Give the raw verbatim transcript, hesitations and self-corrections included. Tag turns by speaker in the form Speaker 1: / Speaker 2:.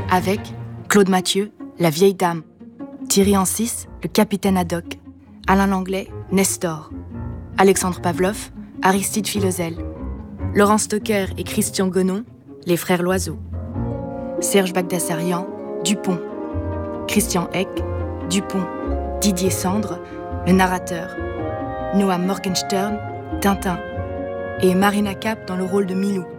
Speaker 1: avec Claude Mathieu, la vieille dame, Thierry Ancis, le capitaine Haddock, Alain Langlais, Nestor, Alexandre Pavlov, Aristide Philozel, Laurent Stocker et Christian Gonon, les frères Loiseau, Serge Bagdasarian, Dupont, Christian Eck, Dupont, Didier Sandre, le narrateur, Noam Morgenstern, Tintin, et Marina Kapp dans le rôle de Milou.